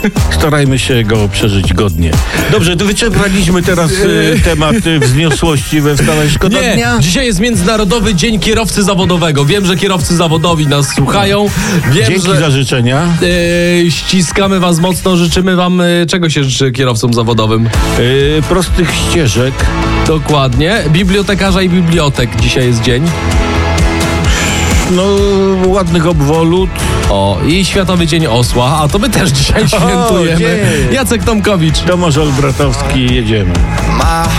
Starajmy się go przeżyć godnie. Dobrze, to wyczerpaliśmy teraz temat wzniosłości we Wstawaj Szkoda Nie, Dnia. dzisiaj jest Międzynarodowy Dzień Kierowcy Zawodowego. Wiem, że kierowcy zawodowi nas słuchają. Wiem, Dzięki że za życzenia. ściskamy was mocno, życzymy wam, czego się życzy kierowcom zawodowym? Prostych ścieżek. Dokładnie. Bibliotekarza i bibliotek dzisiaj jest dzień. No, ładnych obwolut. O, i Światowy Dzień Osła, a to my też dzisiaj świętujemy. dzień. Jacek Tomkowicz. Tomasz Olbratowski, jedziemy.